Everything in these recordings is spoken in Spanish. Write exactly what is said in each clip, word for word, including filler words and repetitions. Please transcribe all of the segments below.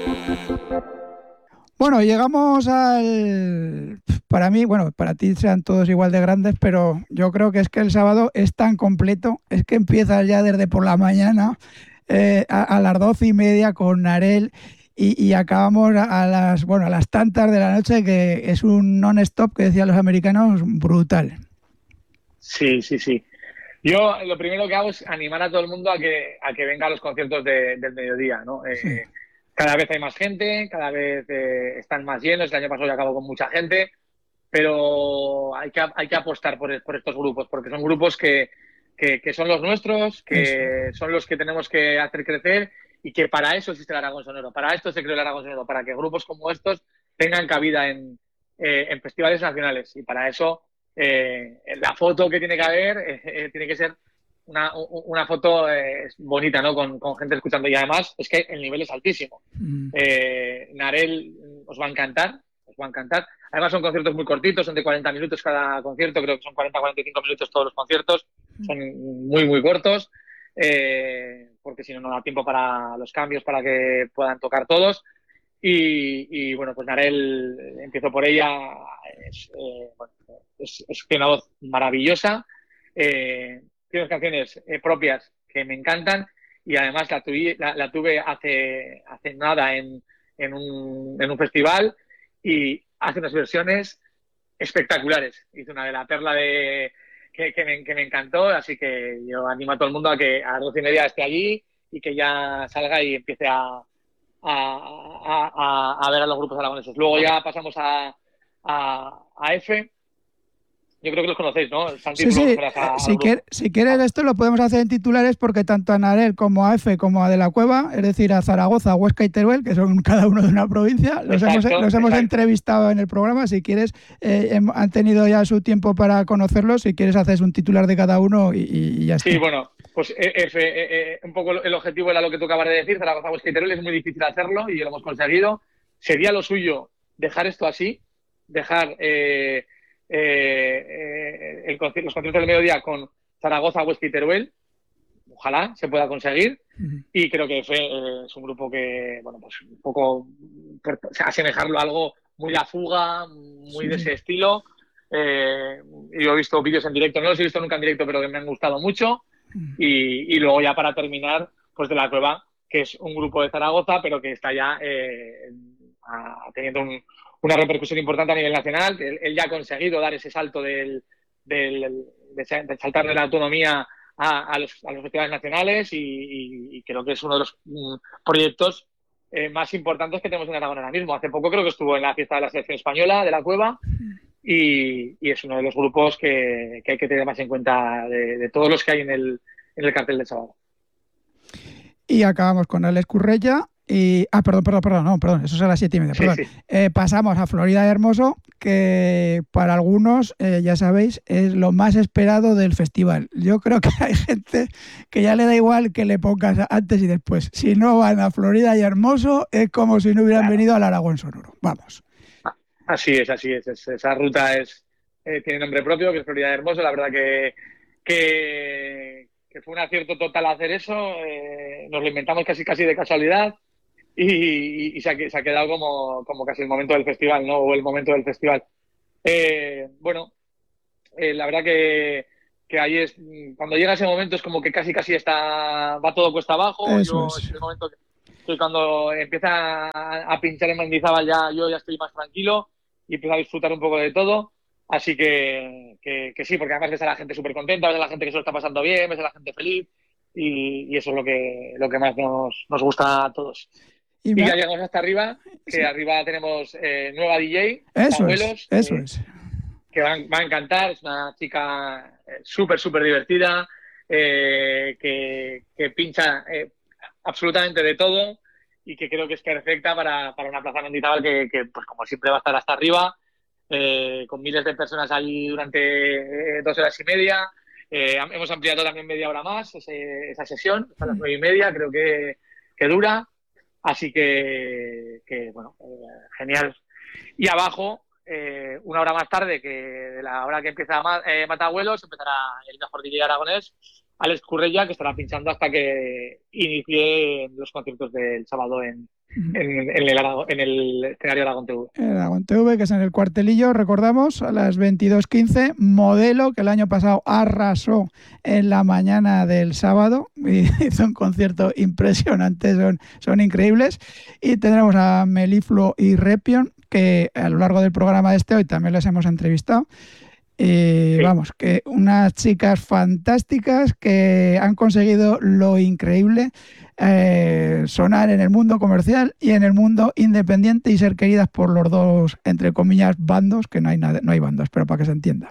Bueno, llegamos al... Para mí, bueno, para ti sean todos igual de grandes, pero yo creo que es que el sábado es tan completo, es que empiezas ya desde por la mañana eh, a, a las doce y media con Narel y, y acabamos a, a las, bueno, a las tantas de la noche, que es un non-stop, que decían los americanos, brutal. Sí, sí, sí. Yo lo primero que hago es animar a todo el mundo a que, a que venga a los conciertos de- del mediodía, ¿no? Sí. Eh, cada vez hay más gente, cada vez eh, están más llenos. El año pasado ya acabó con mucha gente, pero hay que, hay que apostar por, por estos grupos, porque son grupos que, que, que son los nuestros, Eso. que son los que tenemos que hacer crecer y que para eso existe el Aragón Sonoro, para esto se creó el Aragón Sonoro, para que grupos como estos tengan cabida en, eh, en festivales nacionales. Y para eso eh, la foto que tiene que haber eh, eh, tiene que ser una, una foto eh, bonita, ¿no? Con, con gente escuchando. Y además es que el nivel es altísimo. Mm. Eh, Narel os va a encantar, os va a encantar. Además son conciertos muy cortitos, son de cuarenta minutos cada concierto, creo que son cuarenta a cuarenta y cinco minutos todos los conciertos, son muy, muy cortos, eh, porque si no, no da tiempo para los cambios, para que puedan tocar todos. Y, y bueno, pues Narel, empiezo por ella, es, eh, bueno, es, es una voz maravillosa, eh, tiene canciones eh, propias que me encantan y además la, tuve, la, la tuve hace, hace nada en, en, un, en un festival y hace unas versiones espectaculares. Hizo una de la perla de que, que, me, que me encantó, así que yo animo a todo el mundo a que a las doce y media esté allí y que ya salga y empiece a, a, a, a ver a los grupos aragoneses. Luego ya pasamos a, a, a F. Yo creo que los conocéis, ¿no? Santi, Sí, tú lo sí, conocerás eh, a- al si, quer- grupo. si quieres Ah, esto lo podemos hacer en titulares, porque tanto a Narel como a F como a De la Cueva, es decir, a Zaragoza, Huesca y Teruel, que son cada uno de una provincia, los hemos, exacto, los hemos exacto. entrevistado en el programa. Si quieres, eh, hem- han tenido ya su tiempo para conocerlos. Si quieres, haces un titular de cada uno y, y- y ya Sí, está. bueno, pues eh, F, eh, eh, un poco el objetivo era lo que tú acabas de decir, Zaragoza, Huesca y Teruel, es muy difícil hacerlo y lo hemos conseguido. Sería lo suyo dejar esto así, dejar eh, eh, eh, el, conci- los conciertos del mediodía con Zaragoza, Huesca y Teruel. Ojalá se pueda conseguir. Y creo que F eh, es un grupo que, bueno, pues un poco por, o sea, asemejarlo a algo muy La Fuga, muy Sí, de sí. ese estilo. Eh, yo he visto vídeos en directo, no los he visto nunca en directo, pero que me han gustado mucho. Y, y luego ya para terminar, pues de La Cueva, que es un grupo de Zaragoza, pero que está ya eh, a, teniendo un, una repercusión importante a nivel nacional. Él, él, ya ha conseguido dar ese salto del, del, de, de saltar de la autonomía a, a, los, a los festivales nacionales y, y, y creo que es uno de los mm, proyectos eh, más importantes que tenemos en Aragón ahora mismo. Hace poco creo que estuvo en la fiesta de la selección española de La Cueva y, y es uno de los grupos que, que hay que tener más en cuenta de, de todos los que hay en el, en el cartel del sábado. Y acabamos con Alex Currella. Y, ah, perdón, perdón, perdón, no, perdón, eso es a las siete y media, Sí, perdón. sí. Eh, pasamos a Florida Hermoso, que para algunos, eh, ya sabéis, es lo más esperado del festival. Yo creo que hay gente que ya le da igual que le pongas antes y después. Si no van a Florida y Hermoso, es como si no hubieran Claro. venido al Aragón Sonoro. Vamos. Así es, así es. es esa ruta es eh, tiene nombre propio, que es Florida de Hermoso. La verdad que, que, que fue un acierto total hacer eso. Eh, nos lo inventamos casi casi de casualidad y, y, y se, ha, se, ha, quedado como, como casi el momento del festival, ¿no? O el momento del festival. Eh, bueno, eh, la verdad que, que ahí es, cuando llega ese momento es como que casi casi está, va todo cuesta abajo. Eso Yo es. es el momento que, que cuando empieza a, a pinchar en Mendizábal ya yo ya estoy más tranquilo y empiezo a disfrutar un poco de todo. Así que, que, que sí, porque además ves a la gente súper contenta, ves a la gente que se lo está pasando bien, ves a la gente feliz y, y eso es lo que, lo que más nos, nos gusta a todos. Y Y me ya ha... llegamos hasta arriba, que sí. arriba tenemos eh, nueva D J, Eso es, Matabuelos, eso eh, es. que va, va, a encantar. Es una chica súper, súper divertida, eh, que, que, pincha eh, absolutamente de todo y que creo que es perfecta para, para una plaza mendizábal que, que, pues como siempre, va a estar hasta arriba, eh, con miles de personas allí durante eh, dos horas y media. Eh, hemos ampliado también media hora más ese, esa sesión, hasta las nueve y media, creo que, que dura. Así que, que bueno, eh, genial. Y abajo, eh, una hora más tarde, que de la hora que empieza eh, Matabuelos, empezará el mejor D J aragonés, Alex Currella, que estará pinchando hasta que inicie los conciertos del sábado en, en, en, el, en el escenario Aragón T V. El Aragón T V, que es en el Cuartelillo, recordamos, a las veintidós quince. Modelo, que el año pasado arrasó en la mañana del sábado, y hizo un concierto impresionante, son, son increíbles. Y tendremos a Melifluo y Repion, que a lo largo del programa de este hoy también les hemos entrevistado. Y sí. Vamos, que unas chicas fantásticas que han conseguido lo increíble, eh, sonar en el mundo comercial y en el mundo independiente y ser queridas por los dos, entre comillas, bandos, que no hay nada, no hay bandos, pero para que se entienda.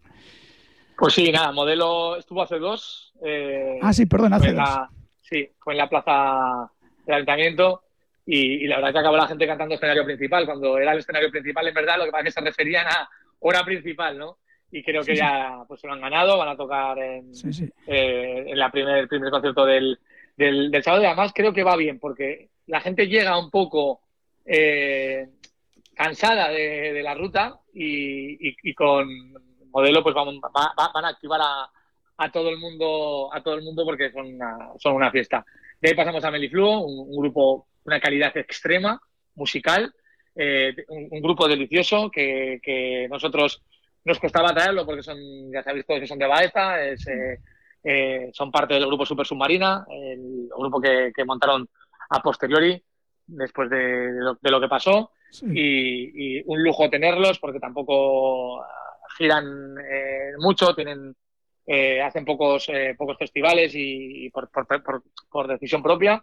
Pues sí, nada, Modelo estuvo hace dos. Eh, ah, sí, perdón, hace dos. La, sí, fue en la plaza del Ayuntamiento y, y la verdad que acabó la gente cantando escenario principal. Cuando era el escenario principal, en verdad, lo que pasa es que se referían a hora principal, ¿no? Y creo que sí, ya pues se lo han ganado, van a tocar en, sí, sí. Eh, en la primer, el primer concierto del, del, del sábado, y además creo que va bien, porque la gente llega un poco eh, cansada de, de la ruta y, y, y con Modelo pues van, va, van a activar a, a todo el mundo a todo el mundo porque son una, son una fiesta. De ahí pasamos a Melifluo, un, un grupo, una calidad extrema, musical, eh, un, un grupo delicioso que, que nosotros nos costaba traerlo porque son, ya sabéis todos que son de Baeza, es, eh, eh, son parte del grupo Super Submarina, el grupo que, que montaron a posteriori, después de, de, lo, de lo que pasó, sí. y, y un lujo tenerlos porque tampoco giran eh, mucho, tienen eh, hacen pocos eh, pocos festivales y, y por, por, por, por decisión propia.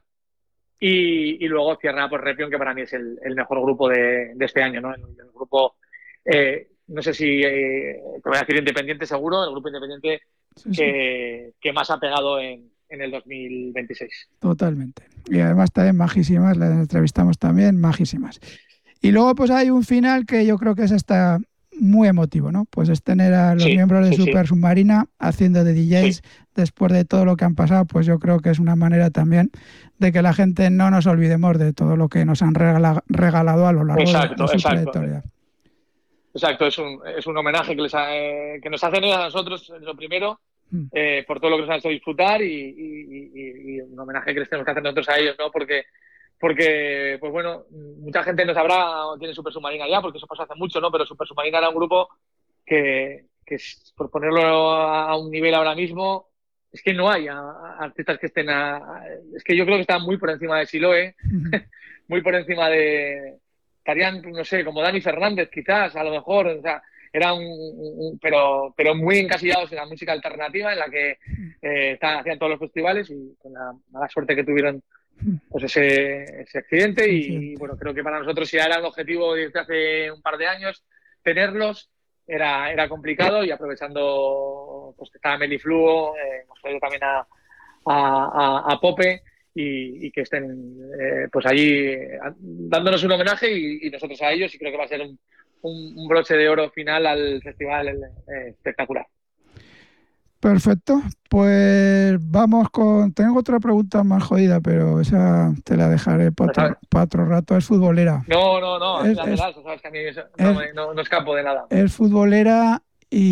Y, y luego cierra pues Repion, que para mí es el, el mejor grupo de, de este año, ¿no? El, el grupo... Eh, no sé si eh, te voy a decir independiente seguro, el grupo independiente sí, que, sí. que más ha pegado en, en el dos mil veintiséis. Totalmente. Y además también majísimas, las entrevistamos también, majísimas. Y luego pues hay un final que yo creo que es hasta muy emotivo, ¿no? Pues es tener a los sí, miembros de sí, Super sí. Submarina haciendo de D Js sí. después de todo lo que han pasado, pues yo creo que es una manera también de que la gente no nos olvidemos de todo lo que nos han regala, regalado a lo largo exacto, de su exacto. trayectoria. Exacto, es un, es un homenaje que, les ha, eh, que nos hacen a nosotros, lo primero, eh, por todo lo que nos han hecho disfrutar y, y, y, y un homenaje que les tenemos que hacer nosotros a ellos, ¿no? Porque, porque pues bueno, mucha gente no sabrá o tiene Super Submarina ya, porque eso pasó hace mucho, ¿no? Pero Super Submarina era un grupo que, que por ponerlo a un nivel ahora mismo, es que no hay a, a artistas que estén a, a... Es que yo creo que están muy por encima de Siloe, muy por encima de... Estarían, no sé, como Dani Fernández, quizás, a lo mejor, o sea, era un, un pero, pero muy encasillados en la música alternativa, en la que eh, estaban, hacían todos los festivales y con la mala suerte que tuvieron pues ese, ese accidente. Y, y bueno, creo que para nosotros si era el objetivo desde hace un par de años, tenerlos era, era complicado, y aprovechando pues que estaba Melifluo, eh, hemos traído también a, a, a, a Pope. Y, y que estén eh, pues allí dándonos un homenaje y, y nosotros a ellos, y creo que va a ser un, un, un broche de oro final al festival eh, espectacular. Perfecto, pues vamos con... Tengo otra pregunta más jodida, pero esa te la dejaré para otro, para otro rato. Es futbolera. No, no, no, es, la verdad, es, sabes que a mí eso, es, no, me, no, no escapo de nada. Es futbolera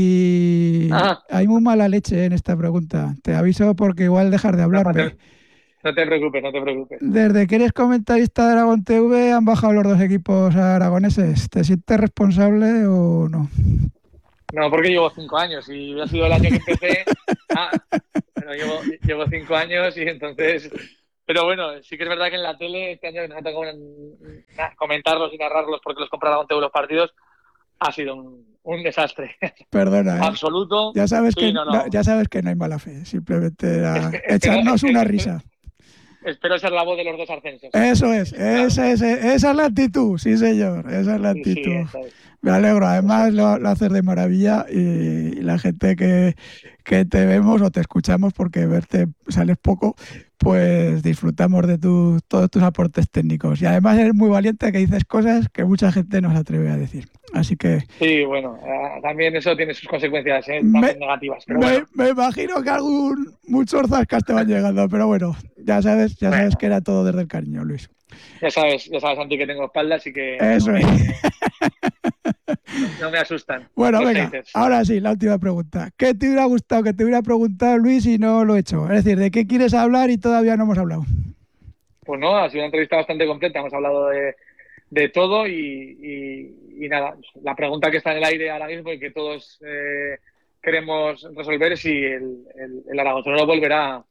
y Ajá. Hay muy mala leche en esta pregunta. Te aviso porque igual dejar de hablarme. No te preocupes, no te preocupes. Desde que eres comentarista de Aragón T V han bajado los dos equipos aragoneses. ¿Te sientes responsable o no? No, porque llevo cinco años y ha sido el año que empecé. ah, pero llevo, llevo cinco años y entonces... Pero bueno, sí que es verdad que en la tele este año que nos ha tocado comentarlos y narrarlos porque los compra Aragón T V los partidos, ha sido un, un desastre. Perdona, ¿eh? Absoluto. Ya sabes, sí, que, no, no. ya sabes que no hay mala fe, simplemente era es que, echarnos es que, una es que, risa. Espero ser la voz de los dos arcenses. Eso es, esa es, esa es la actitud, sí señor, esa es la actitud. Sí, sí, me alegro, además lo, lo haces de maravilla y, y la gente que, que te vemos o te escuchamos, porque verte sales poco, pues disfrutamos de tu, todos tus aportes técnicos. Y además eres muy valiente, que dices cosas que mucha gente no se atreve a decir. Así que... Sí, bueno, eh, también eso tiene sus consecuencias ¿eh? me, negativas. Pero me, bueno. me imagino que algún muchos zascas te van llegando, pero bueno, ya sabes, ya bueno. sabes que era todo desde el cariño, Luis. Ya sabes, ya sabes, Santi, que tengo espalda, así que... Eso no es. me, no me asustan. Bueno, venga, haters. Ahora sí, la última pregunta. ¿Qué te hubiera gustado que te hubiera preguntado Luis y no lo he hecho? Es decir, ¿de qué quieres hablar y todavía no hemos hablado? Pues no, ha sido una entrevista bastante completa. Hemos hablado de, de todo y, y, y nada, la pregunta que está en el aire ahora mismo y que todos eh, queremos resolver es si el, el, el Aragonés volverá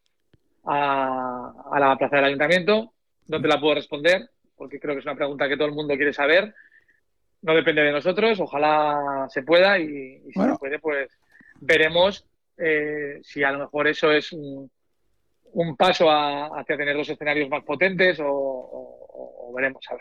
a, a la plaza del Ayuntamiento. No te la puedo responder porque creo que es una pregunta que todo el mundo quiere saber. No depende de nosotros, ojalá se pueda y, y si bueno. se puede, pues veremos eh, si a lo mejor eso es un, un paso a, hacia tener los escenarios más potentes o, o, o veremos a ver.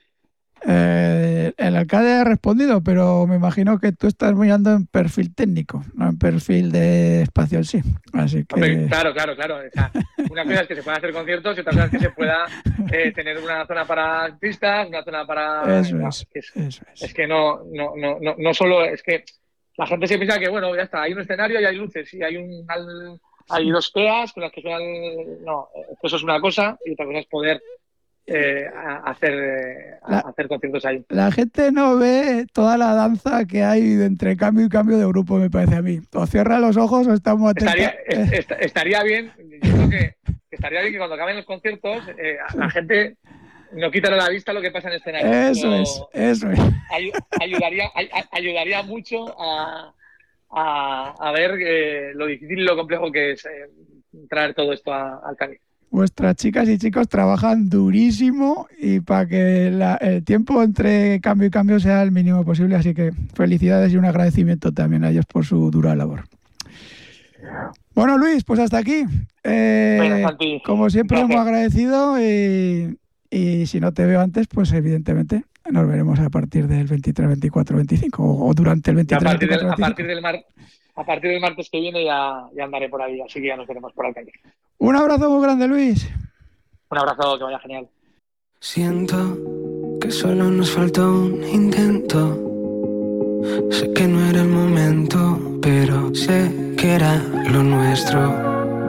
Eh, el alcalde ha respondido, pero me imagino que tú estás mirando en perfil técnico, no en perfil de espacio en sí. Así que... Hombre, claro, claro, claro. O sea, una cosa es que se puedan hacer conciertos y otra cosa es que se pueda eh, tener una zona para artistas, una zona para... Eso no, es, es, eso es. Es que no, no, no, no, no solo... Es que la gente se piensa que, bueno, ya está, hay un escenario y hay luces y hay un... Hay dos peas con las que suenan... No, eso es una cosa y otra cosa es poder... Eh, a hacer, eh, a la, hacer conciertos ahí. La gente no ve toda la danza que hay entre cambio y cambio de grupo, me parece a mí. O cierra los ojos o estamos atentos. Estaría, est estaría bien, yo creo que estaría bien que cuando acaben los conciertos eh, la gente no quitara la vista lo que pasa en el escenario. Eso Pero es, eso es. Ay, ayudaría, ay, ayudaría mucho a, a, a ver eh, lo difícil y lo complejo que es eh, traer todo esto a, al camino. Vuestras chicas y chicos trabajan durísimo y para que la, el tiempo entre cambio y cambio sea el mínimo posible, así que felicidades y un agradecimiento también a ellos por su dura labor. Bueno, Luis, pues hasta aquí. Eh, bueno, como siempre, hemos agradecido y, y si no te veo antes, pues evidentemente nos veremos a partir del veintitrés, veinticuatro, veinticinco o durante el veintitrés, a partir veinticuatro, del, veinticinco. A partir del mar, a partir del martes que viene ya, ya andaré por ahí, así que ya nos veremos por la calle. Un abrazo muy grande, Luis. Un abrazo, que vaya genial. Siento que solo nos faltó un intento. Sé que no era el momento, pero sé que era lo nuestro.